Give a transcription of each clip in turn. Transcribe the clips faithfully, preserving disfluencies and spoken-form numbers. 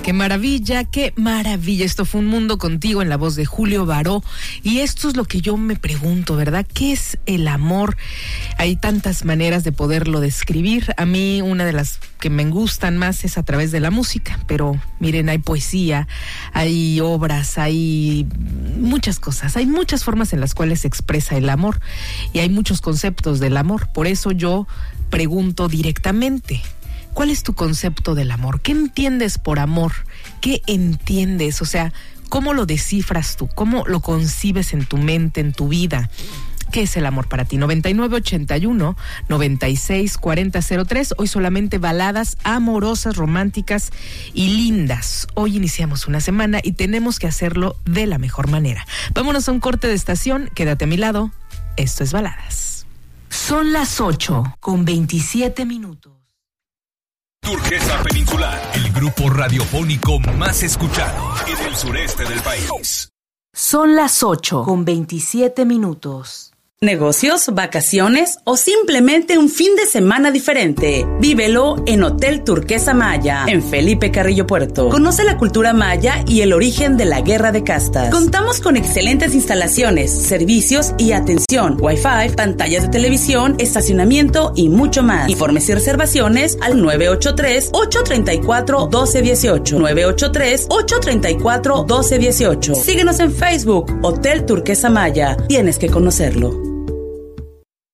Qué maravilla, qué maravilla. Esto fue Un Mundo Contigo en la voz de Julio Baró. Y esto es lo que yo me pregunto, ¿verdad? ¿Qué es el amor? Hay tantas maneras de poderlo describir. A mí una de las que me gustan más es a través de la música. Pero miren, hay poesía, hay obras, hay muchas cosas. Hay muchas formas en las cuales se expresa el amor. Y hay muchos conceptos del amor. Por eso yo pregunto directamente: ¿cuál es tu concepto del amor? ¿Qué entiendes por amor? ¿Qué entiendes? O sea, ¿cómo lo descifras tú? ¿Cómo lo concibes en tu mente, en tu vida? ¿Qué es el amor para ti? noventa y nueve ochenta y uno, noventa y seis cuarenta cero tres. Hoy solamente baladas amorosas, románticas y lindas. Hoy iniciamos una semana y tenemos que hacerlo de la mejor manera. Vámonos a un corte de estación. Quédate a mi lado. Esto es Baladas. Son las ocho con veintisiete minutos. Turquesa Peninsular, el grupo radiofónico más escuchado en el sureste del país. Son las ocho con veintisiete minutos. Negocios, vacaciones o simplemente un fin de semana diferente. Vívelo en Hotel Turquesa Maya, en Felipe Carrillo Puerto. Conoce la cultura maya y el origen de la guerra de castas. Contamos con excelentes instalaciones, servicios y atención, Wi-Fi, pantallas de televisión, estacionamiento y mucho más. Informes y reservaciones al nueve ocho tres, ocho tres cuatro, uno dos uno ocho. nueve ocho tres, ocho tres cuatro, uno dos uno ocho. Síguenos en Facebook, Hotel Turquesa Maya. Tienes que conocerlo.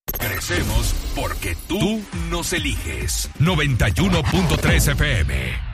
Crecemos porque tú nos eliges. noventa y uno punto tres F M.